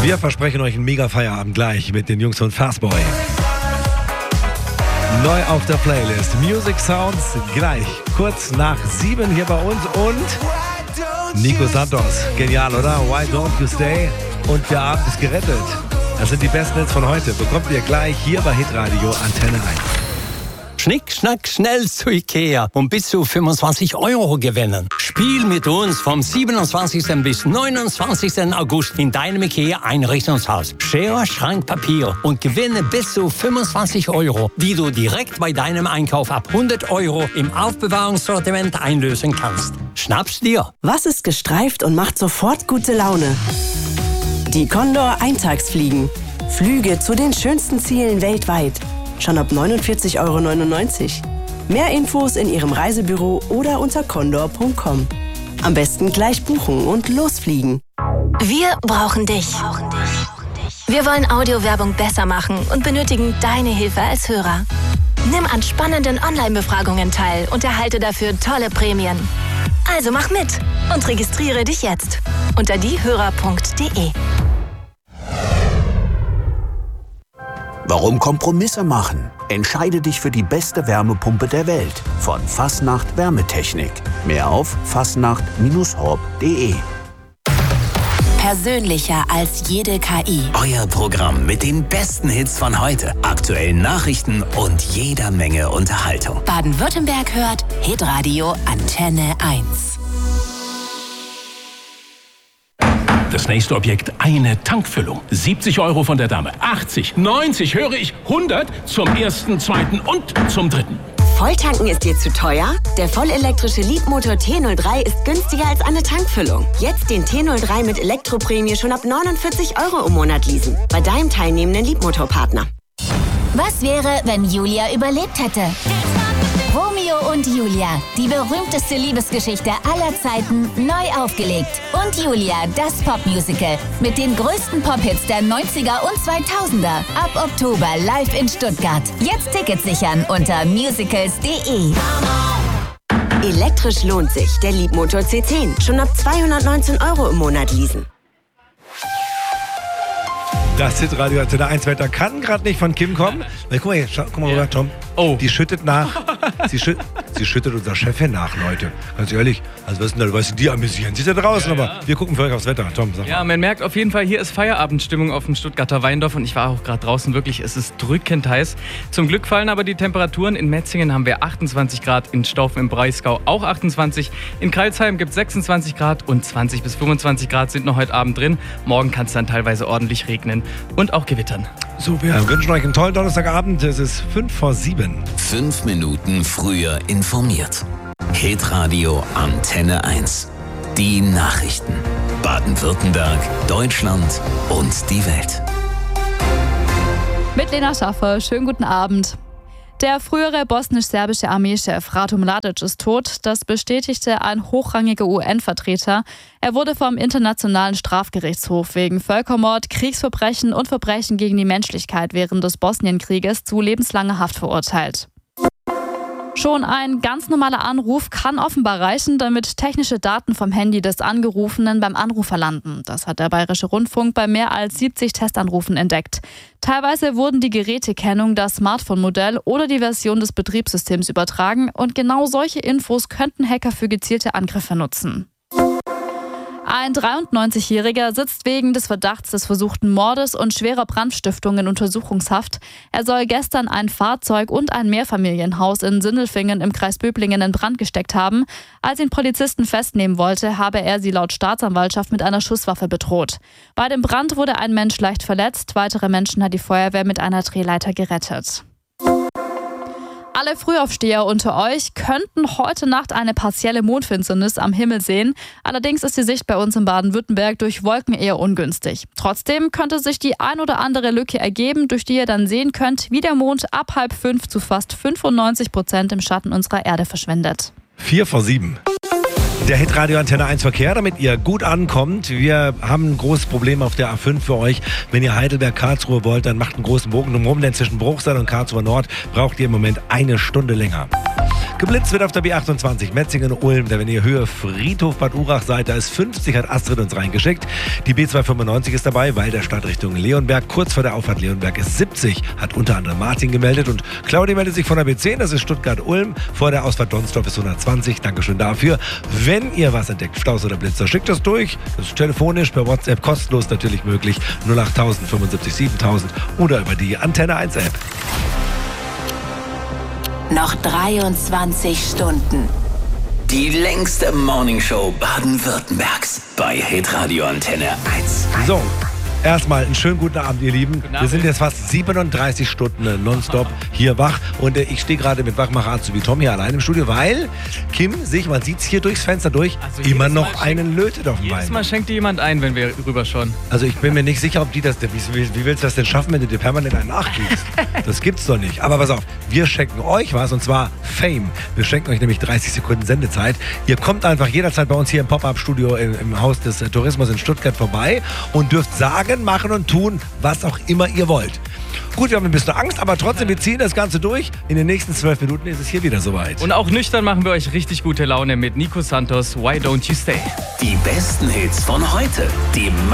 Wir versprechen euch einen mega Feierabend gleich mit den Jungs von Fastboy. Neu auf der Playlist. Music Sounds gleich kurz nach 7 hier bei uns und Nico Santos. Genial, oder? Why don't you stay? Und der Abend ist gerettet. Das sind die besten Hits von heute. Bekommt ihr gleich hier bei Hitradio Antenne 1. Schnick, schnack, schnell zu Ikea und bis zu 25 € gewinnen. Spiel mit uns vom 27. bis 29. August in deinem Ikea-Einrichtungshaus. Schere, Schrank, Papier und gewinne bis zu 25 €, die du direkt bei deinem Einkauf ab 100 € im Aufbewahrungssortiment einlösen kannst. Schnapp's dir! Was ist gestreift und macht sofort gute Laune? Die Condor Eintagsfliegen. Flüge zu den schönsten Zielen weltweit. Schon ab 49,99 €. Mehr Infos in Ihrem Reisebüro oder unter condor.com. Am besten gleich buchen und losfliegen. Wir brauchen dich. Wir wollen Audiowerbung besser machen und benötigen deine Hilfe als Hörer. Nimm an spannenden Online-Befragungen teil und erhalte dafür tolle Prämien. Also mach mit und registriere dich jetzt unter diehörer.de. Warum Kompromisse machen? Entscheide dich für die beste Wärmepumpe der Welt von Fastnacht Wärmetechnik. Mehr auf fastnacht-horb.de. Persönlicher als jede KI. Euer Programm mit den besten Hits von heute, aktuellen Nachrichten und jeder Menge Unterhaltung. Baden-Württemberg hört Hitradio Antenne 1. Das nächste Objekt, eine Tankfüllung. 70 € von der Dame. 80, 90, höre ich 100 zum ersten, zweiten und zum dritten. Volltanken ist dir zu teuer? Der vollelektrische Leapmotor T03 ist günstiger als eine Tankfüllung. Jetzt den T03 mit Elektroprämie schon ab 49 € im Monat leasen. Bei deinem teilnehmenden Leapmotor-Partner. Was wäre, wenn Julia überlebt hätte? Romeo und Julia, die berühmteste Liebesgeschichte aller Zeiten, neu aufgelegt. Und Julia, das Popmusical mit den größten Pop-Hits der 90er und 2000er. Ab Oktober live in Stuttgart. Jetzt Tickets sichern unter musicals.de. Elektrisch lohnt sich. Der Leapmotor C10. Schon ab 219 € im Monat leasen. Das Hitradio Antenne 1 Wetter kann gerade nicht von Kim kommen. Weil, guck mal rüber, Tom. Oh. Die schüttet nach. Sie schüttet unserer Chefin nach, Leute. Ganz ehrlich. Also was ist denn da? Weißt du, die amüsieren sich da draußen, aber wir gucken für euch aufs Wetter. Tom, sag mal. Ja, man merkt auf jeden Fall, hier ist Feierabendstimmung auf dem Stuttgarter Weindorf und ich war auch gerade draußen. Wirklich, es ist drückend heiß. Zum Glück fallen aber die Temperaturen. In Metzingen haben wir 28 Grad, in Staufen im Breisgau auch 28. In Crailsheim gibt es 26 Grad und 20 bis 25 Grad sind noch heute Abend drin. Morgen kann es dann teilweise ordentlich regnen und auch gewittern. So, wir wünschen euch einen tollen Donnerstagabend. Es ist 5:05. 5 Minuten früher informiert. Hitradio Antenne 1. Die Nachrichten. Baden-Württemberg, Deutschland und die Welt. Mit Lena Schaffer, schönen guten Abend. Der frühere bosnisch-serbische Armeechef Ratko Mladic ist tot. Das bestätigte ein hochrangiger UN-Vertreter. Er wurde vom Internationalen Strafgerichtshof wegen Völkermord, Kriegsverbrechen und Verbrechen gegen die Menschlichkeit während des Bosnienkrieges zu lebenslanger Haft verurteilt. Schon ein ganz normaler Anruf kann offenbar reichen, damit technische Daten vom Handy des Angerufenen beim Anrufer landen. Das hat der Bayerische Rundfunk bei mehr als 70 Testanrufen entdeckt. Teilweise wurden die Gerätekennung, das Smartphone-Modell oder die Version des Betriebssystems übertragen und genau solche Infos könnten Hacker für gezielte Angriffe nutzen. Ein 93-Jähriger sitzt wegen des Verdachts des versuchten Mordes und schwerer Brandstiftung in Untersuchungshaft. Er soll gestern ein Fahrzeug und ein Mehrfamilienhaus in Sindelfingen im Kreis Böblingen in Brand gesteckt haben. Als ihn Polizisten festnehmen wollte, habe er sie laut Staatsanwaltschaft mit einer Schusswaffe bedroht. Bei dem Brand wurde ein Mensch leicht verletzt. Weitere Menschen hat die Feuerwehr mit einer Drehleiter gerettet. Alle Frühaufsteher unter euch könnten heute Nacht eine partielle Mondfinsternis am Himmel sehen. Allerdings ist die Sicht bei uns in Baden-Württemberg durch Wolken eher ungünstig. Trotzdem könnte sich die ein oder andere Lücke ergeben, durch die ihr dann sehen könnt, wie der Mond ab 4:30 zu fast 95% im Schatten unserer Erde verschwindet. 4:07. Der Hitradio Antenne 1 Verkehr, damit ihr gut ankommt. Wir haben ein großes Problem auf der A5 für euch. Wenn ihr Heidelberg-Karlsruhe wollt, dann macht einen großen Bogen drumherum, denn zwischen Bruchsal und Karlsruhe Nord braucht ihr im Moment 1 Stunde länger. Geblitzt wird auf der B28 Metzingen-Ulm, wenn ihr Höhe Friedhof Bad Urach seid, da ist 50, hat Astrid uns reingeschickt. Die B295 ist dabei, weil der Start Richtung Leonberg, kurz vor der Auffahrt Leonberg ist 70, hat unter anderem Martin gemeldet und Claudia meldet sich von der B10, das ist Stuttgart-Ulm, vor der Ausfahrt Donsdorf ist 120, Dankeschön dafür. Wenn ihr was entdeckt, Staus oder Blitzer, schickt das durch, das ist telefonisch, per WhatsApp, kostenlos natürlich möglich, 08000 75 7000 oder über die Antenne 1 App. Noch 23 Stunden. Die längste Morningshow Baden-Württembergs bei Hitradio Antenne 1. So, erstmal einen schönen guten Abend, ihr Lieben. Wir sind jetzt fast 37 Stunden nonstop hier wach und ich stehe gerade mit Wachmacher-Arzt wie Tom hier allein im Studio, weil Kim sich, man sieht es hier durchs Fenster durch, immer noch einen lötet auf dem Bein. Jedes Mal schenkt dir jemand ein, wenn wir rüberschauen. Also ich bin mir nicht sicher, ob die das, wie willst du das denn schaffen, wenn du dir permanent einen nachgibst? Das gibt's doch nicht. Aber pass auf, wir schenken euch was und zwar Fame. Wir schenken euch nämlich 30 Sekunden Sendezeit. Ihr kommt einfach jederzeit bei uns hier im Pop-Up-Studio im Haus des Tourismus in Stuttgart vorbei und dürft sagen, machen und tun, was auch immer ihr wollt. Gut, wir haben ein bisschen Angst, aber trotzdem, wir ziehen das Ganze durch. In den nächsten 12 Minuten ist es hier wieder soweit. Und auch nüchtern machen wir euch richtig gute Laune mit Nico Santos, Why Don't You Stay? Die besten Hits von heute. Die